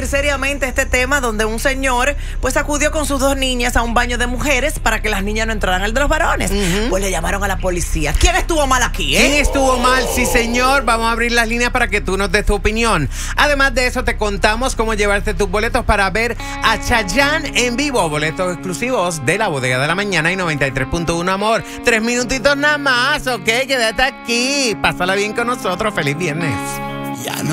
seriamente este tema donde un señor pues acudió con sus dos niñas a un baño de mujeres para que las niñas no entraran al de los varones. Pues le llamaron a la policía. ¿Quién estuvo mal aquí, ¿Quién estuvo mal? Sí, señor. Vamos a abrir las líneas para que tú nos des tu opinión. Además de eso, te contamos cómo llevarte tus boletos para ver a Chayanne en vivo. Boletos exclusivos de la Bodega de la Mañana y 93.1 Amor. 3 minutitos nada más, ¿ok? Quédate aquí. Pásala bien con nosotros. Feliz viernes.